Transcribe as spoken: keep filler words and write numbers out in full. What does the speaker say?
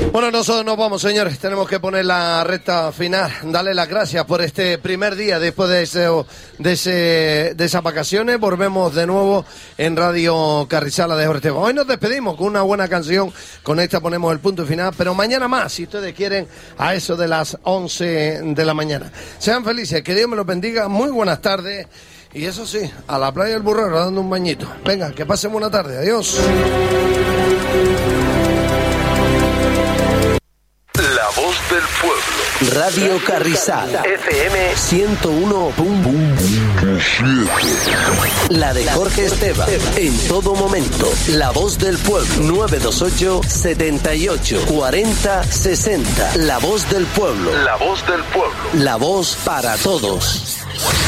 Bueno, nosotros nos vamos, señores. Tenemos que poner la recta final. Dale las gracias por este primer día después de ese, de ese, de esas vacaciones. Volvemos de nuevo en Radio Carrizal de Ortega. Hoy nos despedimos con una buena canción. Con esta ponemos el punto final. Pero mañana más, si ustedes quieren, a eso de las once de la mañana. Sean felices, que Dios me los bendiga. Muy buenas tardes. Y eso sí, a la playa del Burrero dando un bañito. Venga, que pasen buena tarde. Adiós. La voz del pueblo. Radio Carrizal. F M ciento uno punto siete. La de Jorge Esteban. En todo momento. La voz del pueblo. nueve dos ocho, setenta y ocho, cuarenta, sesenta. La voz del pueblo. La voz del pueblo. La voz para todos.